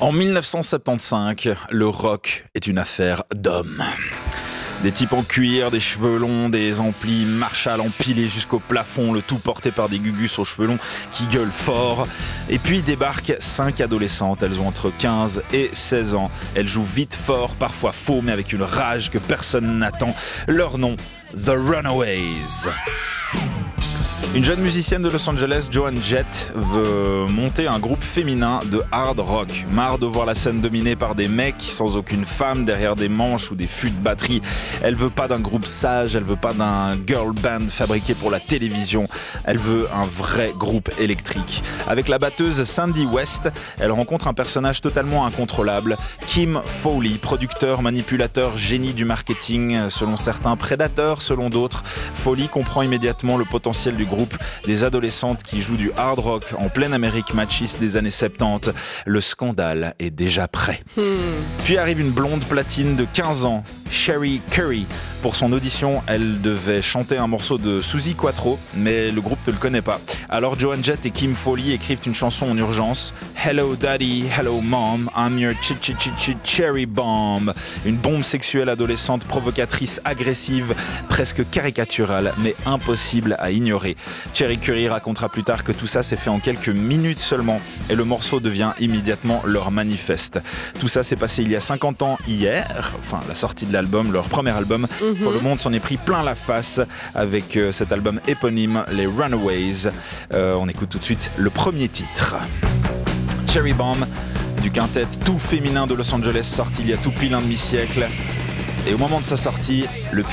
En 1975, le rock est une affaire d'hommes. Des types en cuir, des cheveux longs, des amplis Marshall empilés jusqu'au plafond, le tout porté par des gugus aux cheveux longs qui gueulent fort. Et puis débarquent 5 adolescentes, elles ont entre 15 et 16 ans. Elles jouent vite, fort, parfois faux, mais avec une rage que personne n'attend. Leur nom, The Runaways. Une jeune musicienne de Los Angeles, Joan Jett, veut monter un groupe féminin de hard rock. Marre de voir la scène dominée par des mecs sans aucune femme derrière des manches ou des fûts de batterie. Elle veut pas d'un groupe sage, elle veut pas d'un girl band fabriqué pour la télévision. Elle veut un vrai groupe électrique. Avec la batteuse Sandy West, elle rencontre un personnage totalement incontrôlable, Kim Fowley, producteur, manipulateur, génie du marketing, selon certains, prédateur selon d'autres. Fowley comprend immédiatement le potentiel du groupe, des adolescentes qui jouent du hard rock en pleine Amérique machiste des années 70. Le scandale est déjà prêt. Puis arrive une blonde platine de 15 ans, Cherie Currie. Pour son audition, elle devait chanter un morceau de Suzi Quatro, mais le groupe ne le connaît pas. Alors Joan Jett et Kim Fowley écrivent une chanson en urgence. Hello Daddy, hello Mom, I'm your cherry bomb. Une bombe sexuelle adolescente, provocatrice, agressive, presque caricaturale, mais impossible à ignorer. Cherie Currie racontera plus tard que tout ça s'est fait en quelques minutes seulement et le morceau devient immédiatement leur manifeste. Tout ça s'est passé il y a 50 ans hier, enfin la sortie de l'album, leur premier album. Le monde s'en est pris plein la face avec cet album éponyme, les Runaways. On écoute tout de suite le premier titre. Cherry Bomb, du quintet tout féminin de Los Angeles, sorti il y a tout pile un demi-siècle. Et au moment de sa sortie, le